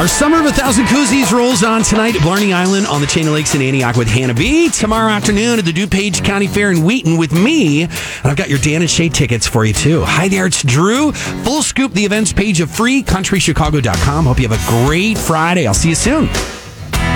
Our Summer of 1,000 Koozies rolls on tonight at Blarney Island on the Chain of Lakes in Antioch with Hannah B. Tomorrow afternoon at the DuPage County Fair in Wheaton with me. And I've got your Dan and Shay tickets for you, too. Hi there, it's Drew. Full scoop, the events page of freecountrychicago.com. Hope you have a great Friday. I'll see you soon.